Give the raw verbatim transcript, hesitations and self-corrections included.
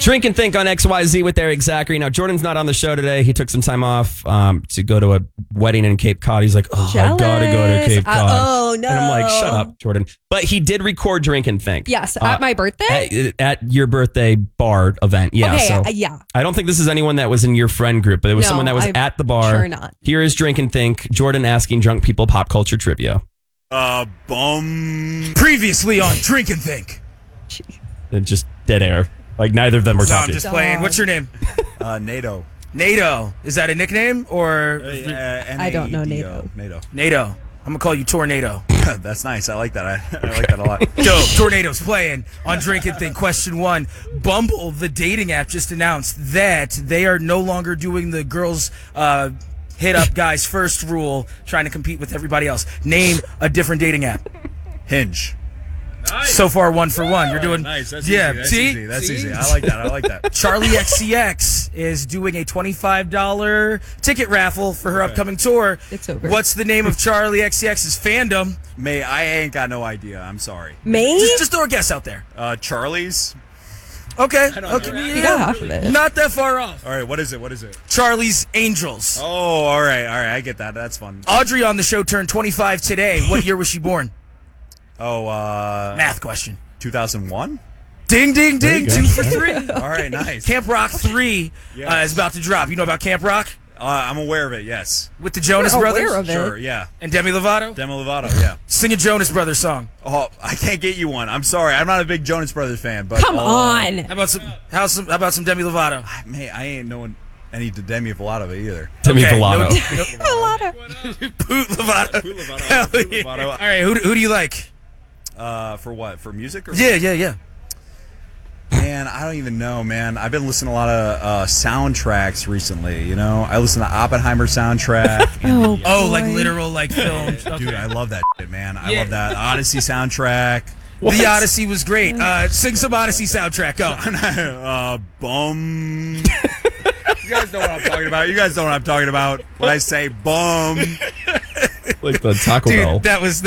Drink and Think on X Y Z with Eric Zachary. Now, Jordan's not on the show today. He took some time off um, to go to a wedding in Cape Cod. He's like, oh, Jealous. I gotta go to Cape Uh, Cod. oh, no. And I'm like, shut up, Jordan. But he did record Drink and Think. Yes, uh, at my birthday? At, at your birthday bar event. Yeah. Okay, so uh, yeah. I don't think this is anyone that was in your friend group, but it was No, someone that was I'm at the bar. sure not. Here is Drink and Think. Jordan asking drunk people pop culture trivia. Uh, bum. Previously on Drink and Think. And just dead air. Like neither of them were No, I'm talking. just playing. What's your name? Uh, NATO. NATO. Is that a nickname or Uh, N A D O. I don't know NATO. NATO. NATO? I'm gonna call you Tornado. That's nice. I like that. I, I like that a lot. Yo, Tornado's playing on Drink and Think. Question one. Bumble, the dating app, just announced that they are no longer doing the girls uh, hit up guys first rule, trying to compete with everybody else. Name a different dating app. Hinge. Nice. So far, one for one. You're doing Nice. That's yeah. easy. That's see, easy. That's See? easy. I like that. I like that. Charlie X C X is doing a twenty-five dollars ticket raffle for her upcoming tour. It's over. What's the name of Charlie X C X's fandom? May I ain't got no idea. I'm sorry. Me? Just, just throw a guess out there. Uh, Charlie's. Okay. don't Okay. know. yeah. You got half of it. Not that far off. All right. What is it? What is it? Charlie's Angels. Oh, all right. All right. I get that. That's fun. Audrey on the show turned twenty-five today. What year was she born? Oh, uh, Math question. two thousand one. Ding, ding, ding. you go. Two for three. All right. Nice. Camp Rock three Yes. uh, is about to drop. You know about Camp Rock? Uh, I'm aware of it. Yes. With the Jonas You're Brothers? aware of it. Sure. Yeah. And Demi Lovato? Demi Lovato. Yeah. Sing a Jonas Brothers song. Oh, I can't get you one. I'm sorry. I'm not a big Jonas Brothers fan, but Come uh, on. How about some, how some, how about some Demi Lovato? Man, I ain't knowing any Demi Lovato either. Demi Okay, Lovato. no- A lot of. Poot Lovato. Poot Lovato. Hell Poot yeah. Lovato. All right, who, do- who do you like? Uh, for what? For music? Or Yeah, yeah, yeah. Man, I don't even know, man. I've been listening to a lot of uh, soundtracks recently, you know? I listen to Oppenheimer soundtrack. Oh, Oh, boy. like literal like films. Dude, Okay. I love that shit, man. I Yeah. love that Odyssey soundtrack. The Odyssey was great. Uh, sing some Odyssey soundtrack. Go. uh, bum. You guys know what I'm talking about. You guys know what I'm talking about when I say bum. Like the Taco Bell. Dude, that was